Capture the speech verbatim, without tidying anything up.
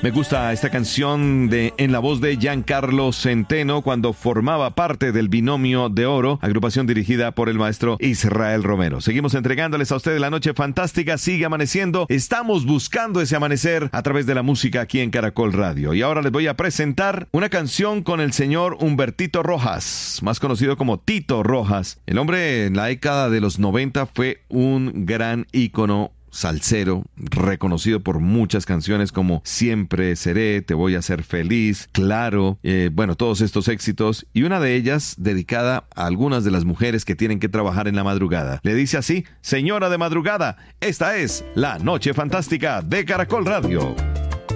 Me gusta esta canción de en la voz de Giancarlo Centeno cuando formaba parte del Binomio de Oro, agrupación dirigida por el maestro Israel Romero. Seguimos entregándoles a ustedes la noche fantástica, sigue amaneciendo. Estamos buscando ese amanecer a través de la música aquí en Caracol Radio. Y ahora les voy a presentar una canción con el señor Humbertito Rojas, más conocido como Tito Rojas. El hombre en la década de los noventa fue un gran ícono salsero, reconocido por muchas canciones como Siempre Seré, Te Voy a Hacer Feliz, Claro, eh, bueno, todos estos éxitos, y una de ellas dedicada a algunas de las mujeres que tienen que trabajar en la madrugada. Le dice así: Señora de madrugada, esta es la Noche Fantástica de Caracol Radio.